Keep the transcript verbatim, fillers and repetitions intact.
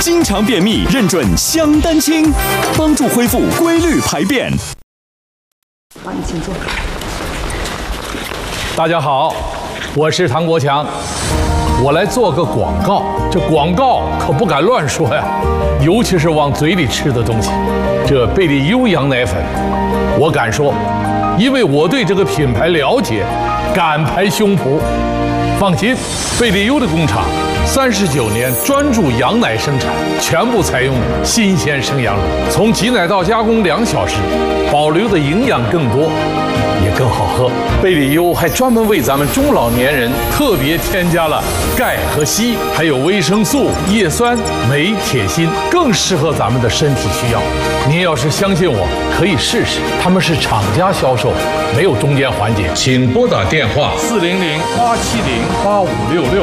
经常便秘认准香丹清，帮助恢复规律排便。 好，你请坐。 大家好，我是唐国强，我来做个广告。这广告可不敢乱说呀，尤其是往嘴里吃的东西。这贝利优羊奶粉，我敢说，因为我对这个品牌了解，敢拍胸脯。放心，贝利优的工厂三十九年专注羊奶生产，全部采用新鲜生羊乳，从挤奶到加工两小时，保留的营养更多，也更好喝。贝利优还专门为咱们中老年人特别添加了钙和硒，还有维生素、叶酸、镁、铁、锌，更适合咱们的身体需要。您要是相信我，可以试试。他们是厂家销售，没有中间环节。请拨打电话四零零八七零八五六六。